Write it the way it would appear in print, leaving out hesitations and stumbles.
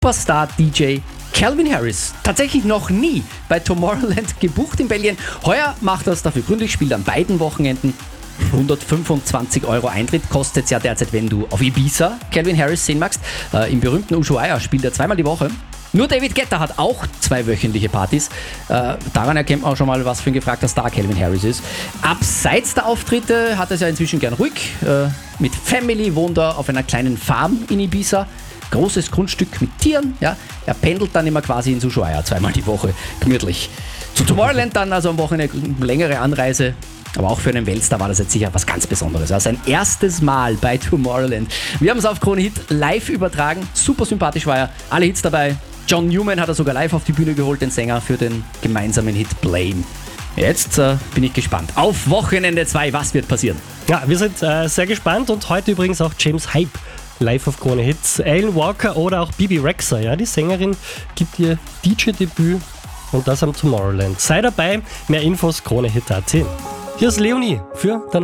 Superstar-DJ Calvin Harris. Tatsächlich noch nie bei Tomorrowland gebucht in Belgien. Heuer macht er es dafür gründlich, spielt an beiden Wochenenden. 125 € Eintritt kostet es ja derzeit, wenn du auf Ibiza Calvin Harris sehen magst. Im berühmten Ushuaia spielt er zweimal die Woche. Nur David Guetta hat auch 2 wöchentliche Partys. Daran erkennt man auch schon mal, was für ein gefragter Star Calvin Harris ist. Abseits der Auftritte hat er es ja inzwischen gern ruhig. Mit Family wohnt er auf einer kleinen Farm in Ibiza. Großes Grundstück mit Tieren. Ja. Er pendelt dann immer quasi ins Ushuaia zweimal die Woche. Gemütlich. Zu Tomorrowland dann also am Wochenende längere Anreise. Aber auch für einen Weltstar war das jetzt sicher was ganz Besonderes. Also sein erstes Mal bei Tomorrowland. Wir haben es auf Krone Hit live übertragen. Super sympathisch war er. Alle Hits dabei. John Newman hat er sogar live auf die Bühne geholt, den Sänger, für den gemeinsamen Hit Blame. Jetzt bin ich gespannt. Auf Wochenende 2, was wird passieren? Ja, wir sind sehr gespannt und heute übrigens auch James Hype live auf Krone Hits. Alan Walker oder auch Bibi Rexha, ja, die Sängerin, gibt ihr DJ-Debüt und das am Tomorrowland. Sei dabei, mehr Infos kronehit.at. Hier ist Leonie für dein